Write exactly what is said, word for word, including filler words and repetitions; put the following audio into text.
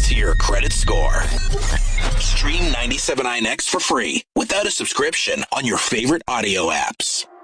to your credit score. Stream ninety-seven point nine X for free without a subscription on your favorite audio apps.